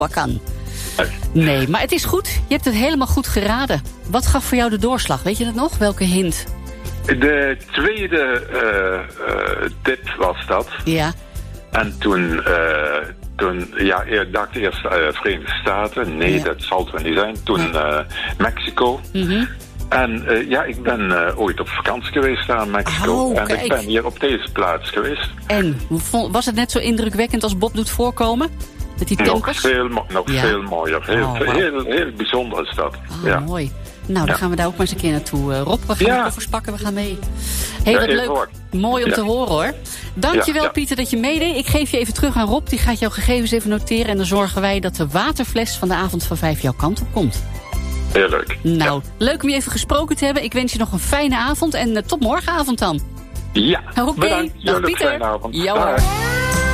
Wakkan. Nee, maar het is goed. Je hebt het helemaal goed geraden. Wat gaf voor jou de doorslag? Weet je dat nog? Welke hint? De tweede tip was dat. Ja. En toen ik dacht eerst Verenigde Staten. Nee, dat zal het wel niet zijn. Toen Mexico. Mm-hmm. En ik ben ooit op vakantie geweest daar in Mexico. En ik ben hier op deze plaats geweest. En was het net zo indrukwekkend als Bob doet voorkomen? Met die tempels? Veel mooier. Heel bijzonder is dat. Mooi. Nou, dan gaan we daar ook maar eens een keer naartoe. Rob, we gaan de koffers pakken, we gaan mee. Heel wat leuk. Hoor. Mooi om te horen, hoor. Dankjewel, Pieter, dat je meedeed. Ik geef je even terug aan Rob. Die gaat jouw gegevens even noteren. En dan zorgen wij dat de waterfles van de avond van 5 jouw kant op komt. Heel leuk. Nou, leuk om je even gesproken te hebben. Ik wens je nog een fijne avond en tot morgenavond dan. Ja, Oké. bedankt. Dag Pieter. Fijne avond. Ja hoor.